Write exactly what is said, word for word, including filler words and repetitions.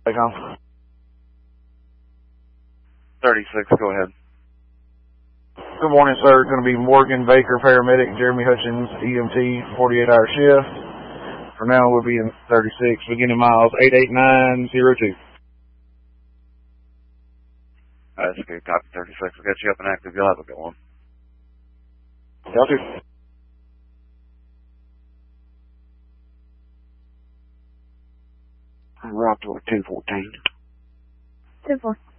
on. thirty-six, go ahead. Good morning, sir. It's going to be Morgan Baker, paramedic, Jeremy Hutchins, E M T, forty-eight hour shift. For now, we'll be in thirty-six, beginning miles eight eight nine zero two. That's good. Copy thirty-six. We'll get you up and active. You'll have a good one. Y'all too. We're up to two fourteen. two four.